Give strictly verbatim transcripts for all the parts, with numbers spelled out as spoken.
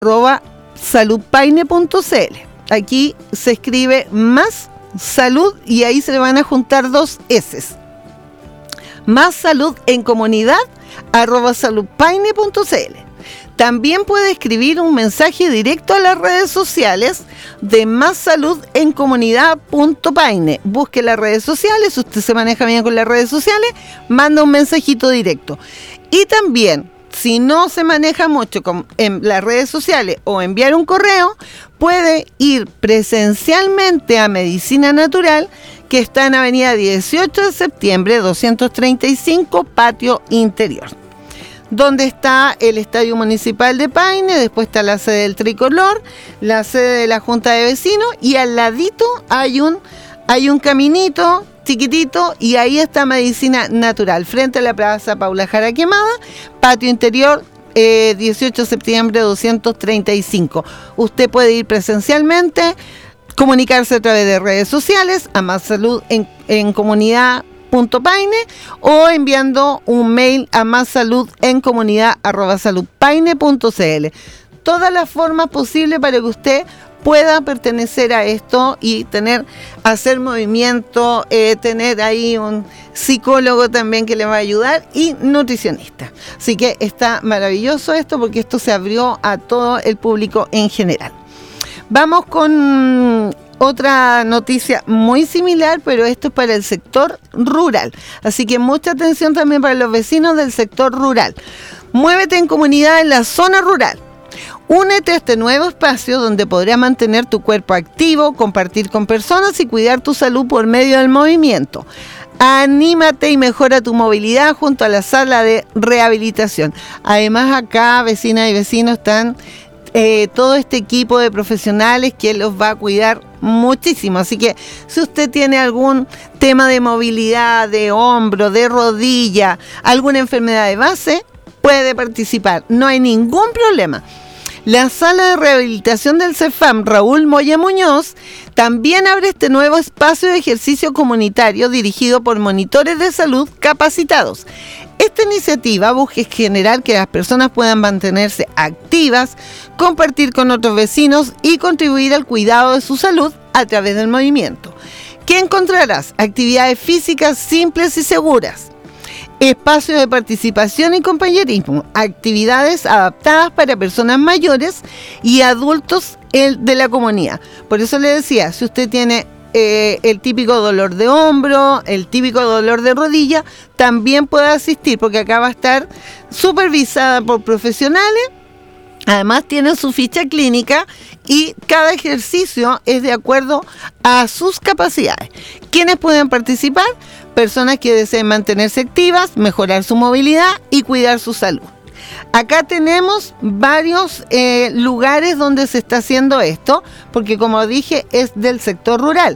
arroba saludpaine punto cl. Aquí se escribe más salud y ahí se le van a juntar dos S. Más salud en comunidad arroba saludpaine punto cl. También puede escribir un mensaje directo a las redes sociales de Más Salud en Comunidad punto paine. Busque las redes sociales, usted se maneja bien con las redes sociales, manda un mensajito directo. Y también, si no se maneja mucho con, en las redes sociales o enviar un correo, puede ir presencialmente a Medicina Natural, que está en Avenida dieciocho de septiembre, doscientos treinta y cinco, Patio Interior, donde está el Estadio Municipal de Paine. Después está la sede del Tricolor, la sede de la Junta de Vecinos, y al ladito hay un, hay un caminito chiquitito y ahí está Medicina Natural, frente a la Plaza Paula Jara Quemada, Patio Interior, eh, dieciocho de septiembre, doscientos treinta y cinco. Usted puede ir presencialmente, comunicarse a través de redes sociales, a Más Salud en, en Comunidad punto paine, o enviando un mail a más salud en comunidad arroba saludpaine punto cl. Todas las formas posibles para que usted pueda pertenecer a esto y tener, hacer movimiento, eh, tener ahí un psicólogo también que le va a ayudar y nutricionista. Así que está maravilloso esto, porque esto se abrió a todo el público en general. Vamos con otra noticia muy similar, pero esto es para el sector rural. Así que mucha atención también para los vecinos del sector rural. Muévete en comunidad en la zona rural. Únete a este nuevo espacio donde podrás mantener tu cuerpo activo, compartir con personas y cuidar tu salud por medio del movimiento. Anímate y mejora tu movilidad junto a la sala de rehabilitación. Además, acá, vecinas y vecinos, están eh, todo este equipo de profesionales que los va a cuidar muchísimo. Así que si usted tiene algún tema de movilidad, de hombro, de rodilla, alguna enfermedad de base, puede participar. No hay ningún problema. La sala de rehabilitación del CEFAM Raúl Moya Muñoz también abre este nuevo espacio de ejercicio comunitario dirigido por monitores de salud capacitados. Esta iniciativa busca generar que las personas puedan mantenerse activas, compartir con otros vecinos y contribuir al cuidado de su salud a través del movimiento. ¿Qué encontrarás? Actividades físicas simples y seguras, espacios de participación y compañerismo, actividades adaptadas para personas mayores y adultos de la comunidad. Por eso le decía, si usted tiene eh, el típico dolor de hombro, el típico dolor de rodilla, también puede asistir, porque acá va a estar supervisada por profesionales. Además tienen su ficha clínica y cada ejercicio es de acuerdo a sus capacidades. ¿Quiénes pueden participar? Personas que deseen mantenerse activas, mejorar su movilidad y cuidar su salud. Acá tenemos varios eh, lugares donde se está haciendo esto, porque como dije, es del sector rural.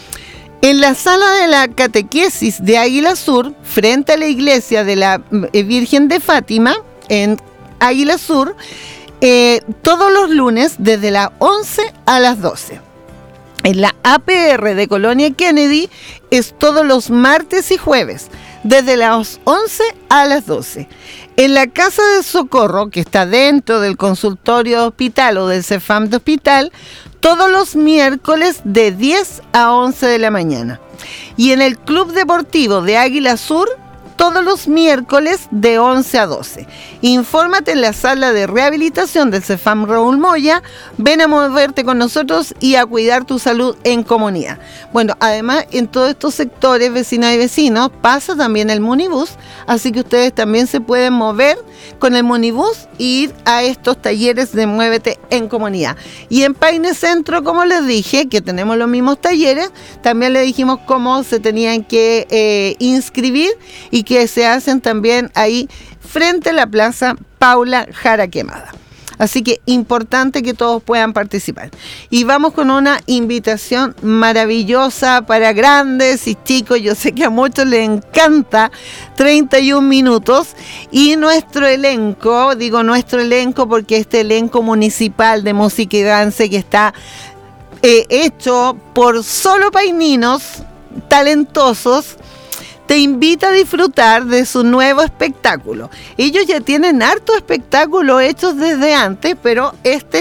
En la sala de la catequesis de Águila Sur, frente a la iglesia de la Virgen de Fátima, en Águila Sur, eh, todos los lunes desde las once a las doce. En la A P R de Colonia Kennedy es todos los martes y jueves, desde las once a las doce. En la Casa de Socorro, que está dentro del consultorio de hospital o del CEFAM de hospital, todos los miércoles de diez a once de la mañana. Y en el Club Deportivo de Águila Sur, todos los miércoles de once a doce. Infórmate en la sala de rehabilitación del CEFAM Raúl Moya. Ven a moverte con nosotros y a cuidar tu salud en comunidad. Bueno, además en todos estos sectores, vecinas y vecinos, pasa también el Munibus, así que ustedes también se pueden mover con el Munibus e ir a estos talleres de Muévete en Comunidad. Y en Paine Centro, como les dije, que tenemos los mismos talleres, también les dijimos cómo se tenían que eh, inscribir y que se hacen también ahí frente a la Plaza Paula Jara Quemada. Así que importante que todos puedan participar. Y vamos con una invitación maravillosa para grandes y chicos. Yo sé que a muchos les encanta treinta y un minutos. Y nuestro elenco, digo nuestro elenco porque este elenco municipal de música y danza que está eh, hecho por solo paininos talentosos, te invita a disfrutar de su nuevo espectáculo. Ellos ya tienen harto espectáculo hechos desde antes, pero este